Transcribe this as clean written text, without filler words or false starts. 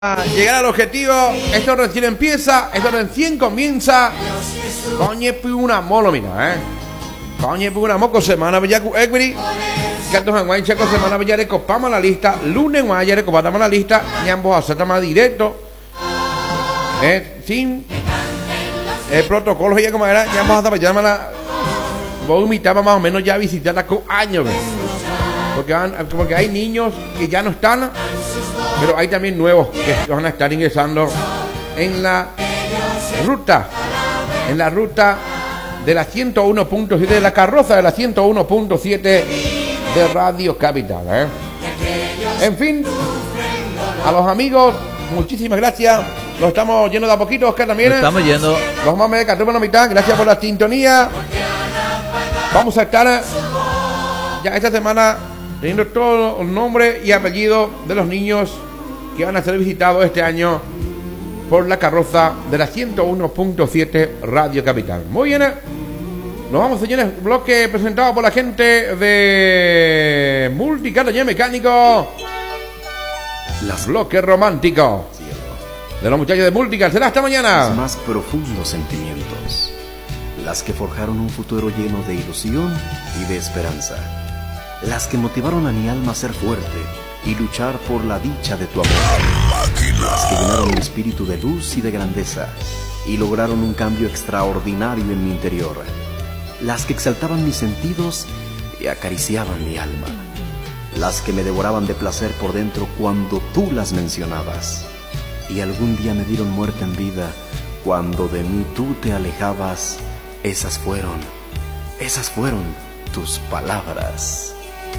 Llegar al objetivo, esto recién empieza, esto recién comienza. Coñe una molo, mira, Coñe una moco semana bella equity. Cantos en guay checo semana bella de copamos la lista. Lunes guay de copamos la lista. Ñambos a hacer más directo. Sin el protocolo ya como era, ñambos a hacer la. Voy a invitar más o menos ya a visitarla con años, porque hay niños que ya no están. Pero hay también nuevos que van a estar ingresando en la ruta de la 101.7, de la carroza de la 101.7 de Radio Capital. En fin, a los amigos, muchísimas gracias. Lo estamos yendo de a poquito, Oscar, también. Lo estamos yendo. Los mames de Cartón mitad, gracias por la sintonía. Vamos a estar ya esta semana teniendo todos los nombres y apellidos de los niños que van a ser visitados este año por la carroza de la 101.7 Radio Capital. Muy bien, nos vamos, señores, bloque presentado por la gente de Multicar Taller Mecánico. Bloque romántico de los muchachos de Multicar. Será hasta mañana. Los más profundos sentimientos, las que forjaron un futuro lleno de ilusión y de esperanza, las que motivaron a mi alma a ser fuerte y luchar por la dicha de tu amor, las que llenaron mi espíritu de luz y de grandeza y lograron un cambio extraordinario en mi interior, las que exaltaban mis sentidos y acariciaban mi alma, las que me devoraban de placer por dentro cuando tú las mencionabas y algún día me dieron muerte en vida cuando de mí tú te alejabas. Esas fueron tus palabras.